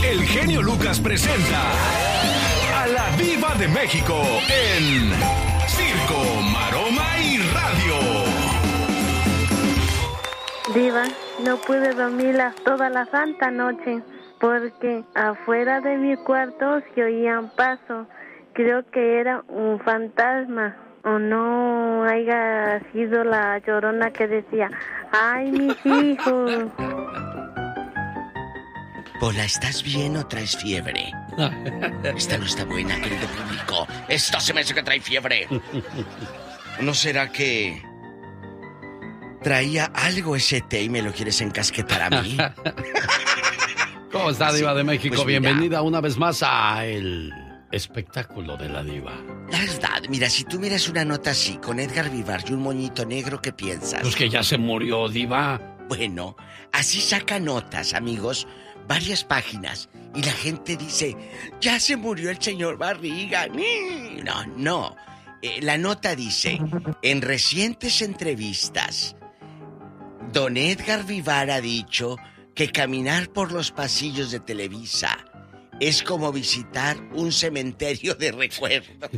el genio Lucas presenta a la Diva de México en Circo, Maroma y Radio. Diva, no pude dormir toda la santa noche porque afuera de mi cuarto se oían pasos. Creo que era un fantasma o no haya sido la Llorona que decía, ¡ay, mis hijos! Pola, ¿estás bien o traes fiebre? Esta no está buena, querido público. Esto se me hace que trae fiebre. ¿No será que traía algo ese té y me lo quieres encasquetar a mí? ¿Cómo está, Diva de México? Pues mira, bienvenida una vez más a el espectáculo de la Diva. la verdad, mira, si tú miras una nota así, con Edgar Vivar y un moñito negro, ¿qué piensas? Pues que ya se murió, Diva. Bueno, así saca notas, amigos, varias páginas, y la gente dice, ya se murió el señor Barriga. No. La nota dice, en recientes entrevistas, don Edgar Vivar ha dicho que caminar por los pasillos de Televisa es como visitar un cementerio de recuerdos.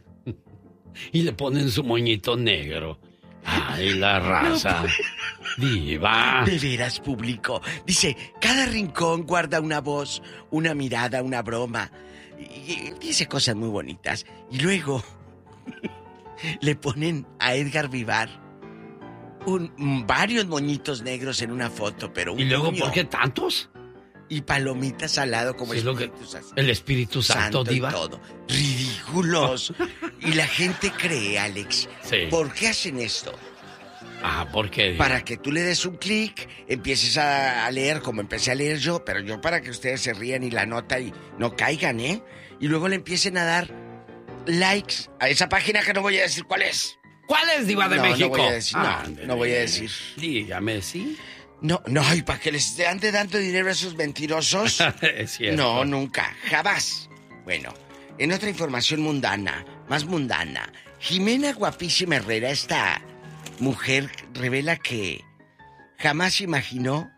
Y le ponen su moñito negro. Ay, la raza. Diva. De veras, público. Dice, cada rincón guarda una voz, una mirada, una broma. Y dice cosas muy bonitas. Y luego le ponen a Edgar Vivar varios moñitos negros en una foto, pero un ¿Y luego puño. por qué tantos? Y palomitas al lado como Sí, el Espíritu Santo, y Diva. todo. Ridículos. Y la gente cree, Alex. Sí. ¿Por qué hacen esto? ¿Por qué, Diva? Para que tú le des un clic, empieces a leer como empecé a leer yo, pero yo para que ustedes se rían y la nota y no caigan, ¿eh? Y luego le empiecen a dar likes a esa página que no voy a decir cuál es. ¿Cuál es, Diva de No, México? no voy a decir, no voy a decir. Dígame, ¿sí? No, y para que les ande dando dinero a esos mentirosos. Es cierto. No, nunca, jamás. Bueno, en otra información más mundana, Jimena Guapísima Herrera, esta mujer, revela que jamás imaginó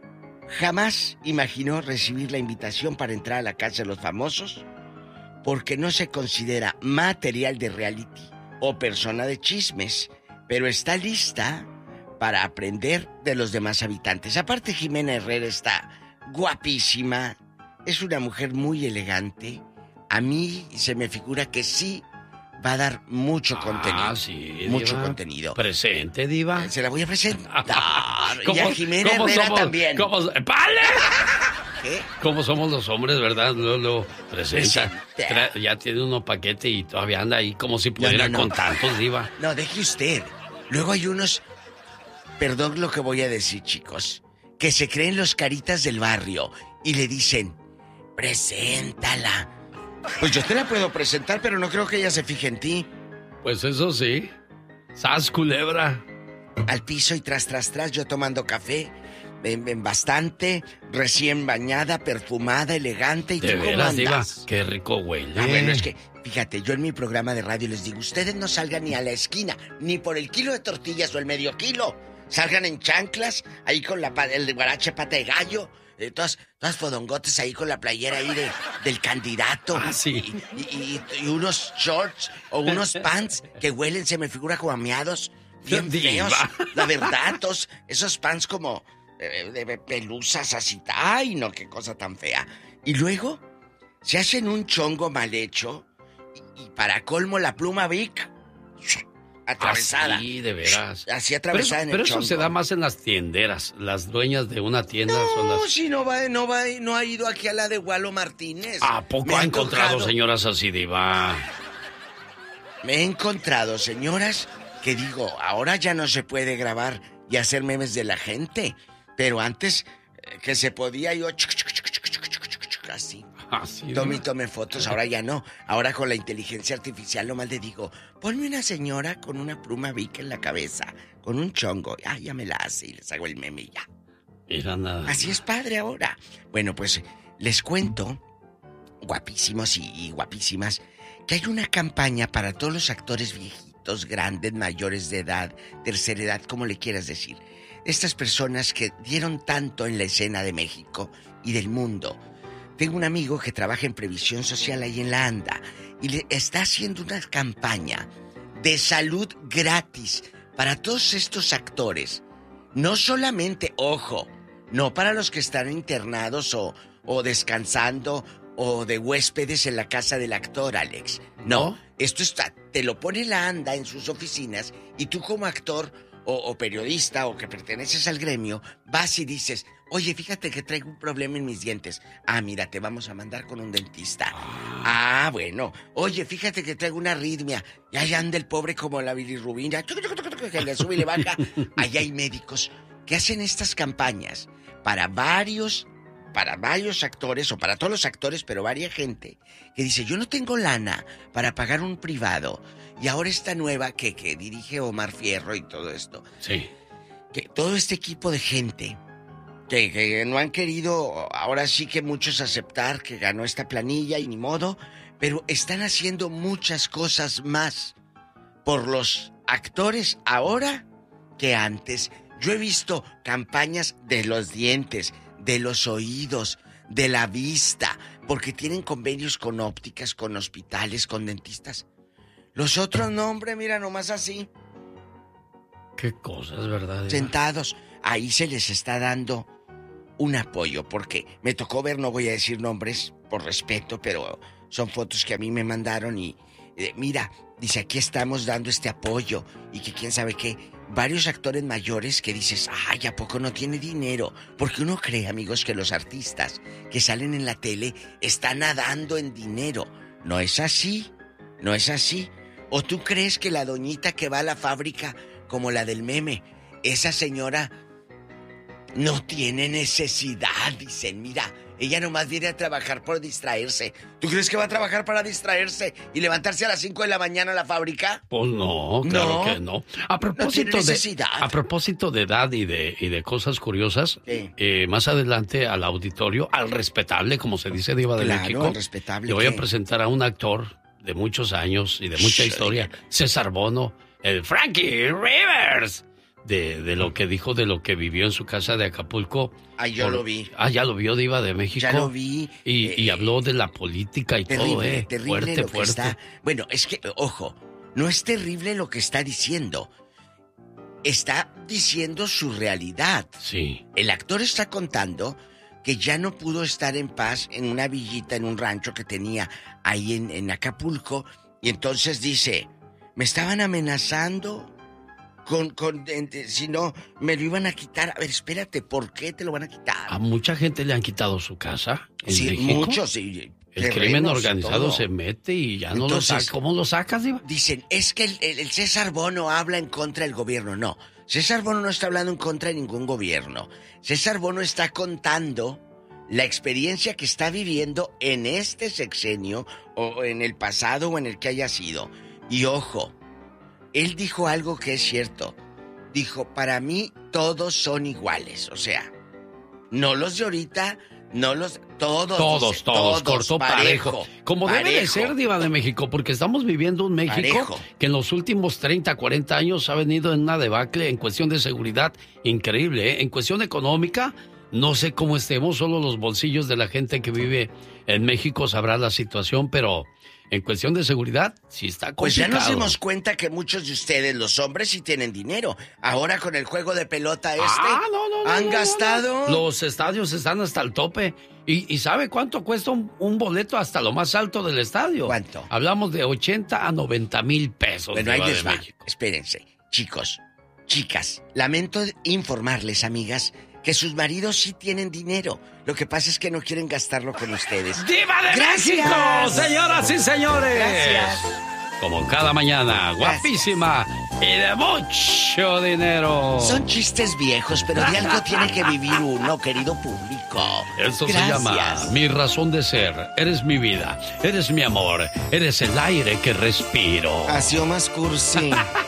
recibir la invitación para entrar a la casa de los famosos porque no se considera material de reality o persona de chismes, pero está lista para aprender de los demás habitantes. Aparte, Jimena Herrera está guapísima, es una mujer muy elegante. A mí se me figura que sí va a dar mucho contenido. Sí, mucho Diva. Presente, Presente, Diva. Se la voy a presentar. Y a Jimena Herrera somos, también. ¡Vale! ¿Qué? ¿Cómo somos los hombres, verdad? Lo presenta. Presenta. Ya tiene uno paquete y todavía anda ahí como si pudiera No. con tantos, Diva. No, deje usted. Luego hay unos... Perdón lo que voy a decir, chicos. Que se creen los caritas del barrio y le dicen, preséntala. Pues yo te la puedo presentar, pero no creo que ella se fije en ti. Pues eso sí. ¡Sas, culebra! Al piso y tras, yo tomando café, en bastante, recién bañada, perfumada, elegante. ¿Y tú De cómo veras, Diva, andas? qué rico huele. Bueno, es que, fíjate, yo en mi programa de radio les digo, ustedes no salgan ni a la esquina, ni por el kilo de tortillas o el medio kilo. Salgan en chanclas, ahí con el guarache pata de gallo, todas fodongotes ahí con la playera ahí del candidato. Sí. Y unos shorts o unos pants que huelen, se me figura como a miados, bien Diva. feos. La verdad, todos esos pants como de pelusas así. Ay, no, qué cosa tan fea. Y luego se hacen un chongo mal hecho y para colmo la pluma Vic atravesada. Sí, de veras. Así atravesada en el Pero eso chongo. se da más en las tienderas. Las dueñas de una tienda son No, las... si no ha ido aquí a la de Walo Martínez. ¿A poco Me ha he encontrado señoras así, Diva? Me he encontrado señoras que digo, ahora ya no se puede grabar y hacer memes de la gente, pero antes que se podía yo así. Así, Tome fotos, ahora ya no. Ahora con la inteligencia artificial nomás le digo, ponme una señora con una pluma Vic en la cabeza, con un chongo. Ya me la hace y les hago el meme y ya. Mira nada. Así es padre ahora. Bueno, pues les cuento, guapísimos y guapísimas, que hay una campaña para todos los actores viejitos, grandes, mayores de edad, tercera edad, como le quieras decir. Estas personas que dieron tanto en la escena de México y del mundo. tengo un amigo que trabaja en previsión social ahí en la ANDA y le está haciendo una campaña de salud gratis para todos estos actores. No solamente, ojo, no para los que están internados o descansando o de huéspedes en la casa del actor, Alex. No, esto está, te lo pone la ANDA en sus oficinas y tú como actor o periodista o que perteneces al gremio, vas y dices, oye, fíjate que traigo un problema en mis dientes. Ah, mira, te vamos a mandar con un dentista. Ah, bueno. Oye, fíjate que traigo una arritmia. Y allá anda el pobre como la bilirrubina, que le sube y le baja. Allá hay médicos que hacen estas campañas para varios actores, o para todos los actores, pero varias gente, que dice, yo no tengo lana para pagar un privado. Y ahora esta nueva que dirige Omar Fierro y todo esto. Sí. Que todo este equipo de gente que no han querido, ahora sí que muchos aceptar que ganó esta planilla y ni modo, pero están haciendo muchas cosas más por los actores ahora que antes. Yo he visto campañas de los dientes, de los oídos, de la vista, porque tienen convenios con ópticas, con hospitales, con dentistas. Los otros no, hombre, mira, nomás así. Qué cosas, ¿verdad? Sentados. Ahí se les está dando un apoyo, porque me tocó ver, no voy a decir nombres por respeto, pero son fotos que a mí me mandaron y mira, dice, aquí estamos dando este apoyo y que quién sabe qué. Varios actores mayores que dices, ay, ¿a poco no tiene dinero? Porque uno cree, amigos, que los artistas que salen en la tele están nadando en dinero. No es así, no es así. ¿O tú crees que la doñita que va a la fábrica, como la del meme, esa señora no tiene necesidad? Dicen, mira, ella nomás viene a trabajar por distraerse. ¿Tú crees que va a trabajar para distraerse y levantarse a las 5 de la mañana a la fábrica? Pues no, claro que no. A propósito, a propósito de edad y de cosas curiosas, sí. Más adelante al auditorio, al respetable, como se dice, Diva de México, al respetable, le voy a presentar a un actor de muchos años y de mucha historia, César Bono, el Frankie Rivers, de lo que dijo, de lo que vivió en su casa de Acapulco. Ah, yo lo vi. Ah, ya lo vio, Diva de México. Ya lo vi. Y habló de la política y terrible, todo, terrible lo que está. Bueno, es que, ojo, no es terrible lo que está diciendo. Está diciendo su realidad. Sí. El actor está contando que ya no pudo estar en paz en una villita, en un rancho que tenía ahí en Acapulco. Y entonces dice, me estaban amenazando si no, me lo iban a quitar. A ver, espérate, ¿por qué te lo van a quitar? ¿A mucha gente le han quitado su casa en sí, México? Muchos, sí. El crimen organizado se mete y ya no lo saca. ¿Cómo lo sacas, Diva? Dicen, es que el César Bono habla en contra del gobierno. No, César Bono no está hablando en contra de ningún gobierno. César Bono está contando la experiencia que está viviendo en este sexenio o en el pasado o en el que haya sido. Y ojo, él dijo algo que es cierto. Dijo, para mí todos son iguales. O sea, no los de ahorita, no los... Todos, cortó parejo. Como debe de ser, Diva de México, porque estamos viviendo un México que en los últimos 30, 40 años ha venido en una debacle en cuestión de seguridad increíble, ¿eh? En cuestión económica, no sé cómo estemos, solo los bolsillos de la gente que vive en México sabrá la situación, pero en cuestión de seguridad, sí está complicado. Pues ya nos dimos cuenta que muchos de ustedes, los hombres, sí tienen dinero. Ahora con el juego de pelota han gastado... Los estadios están hasta el tope. ¿Y sabe cuánto cuesta un boleto hasta lo más alto del estadio? ¿Cuánto? Hablamos de 80 a 90 mil pesos. Bueno, ahí les va. Espérense. Chicos, chicas, lamento informarles, amigas, que sus maridos sí tienen dinero. Lo que pasa es que no quieren gastarlo con ustedes. ¡Diva de México! Señoras y señores. Gracias. Como cada mañana, guapísima y de mucho dinero. Son chistes viejos, pero de algo tiene que vivir uno, querido público. Esto se llama Mi razón de ser. Eres mi vida, eres mi amor, eres el aire que respiro. Ha sido más cursi.